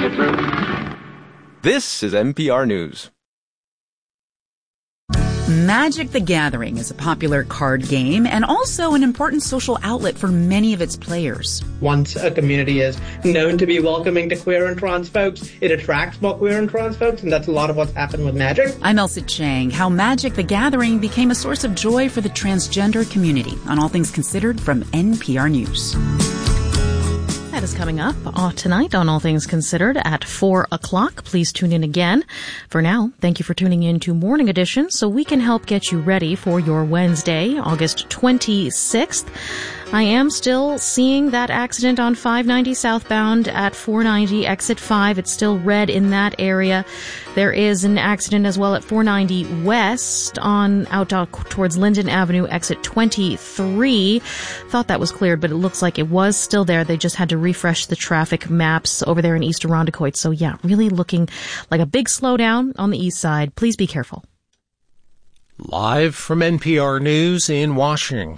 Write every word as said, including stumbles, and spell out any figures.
This is N P R News. Magic the Gathering is a popular card game and also an important social outlet for many of its players. Once a community is known to be welcoming to queer and trans folks, it attracts more queer and trans folks, and that's a lot of what's happened with Magic. I'm Elsa Chang. How Magic the Gathering became a source of joy for the transgender community on All Things Considered from N P R News. That is coming up uh, tonight on All Things Considered at four o'clock. Please tune in again. For now, thank you for tuning in to Morning Edition so we can help get you ready for your Wednesday, August twenty-sixth. I am still seeing that accident on five ninety southbound at four ninety exit five. It's still red in that area. There is an accident as well at four ninety west on out towards Linden Avenue exit twenty-three. Thought that was cleared, but it looks like it was still there. They just had to refresh the traffic maps over there in East Irondequoit. So yeah, really looking like a big slowdown on the east side. Please be careful. Live from N P R News in Washington,